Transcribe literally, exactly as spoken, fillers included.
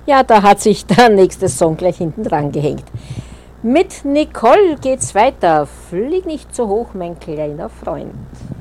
Ja, da hat sich der nächste Song gleich hinten dran gehängt. Mit Nicole geht's weiter. Flieg nicht so hoch, mein kleiner Freund.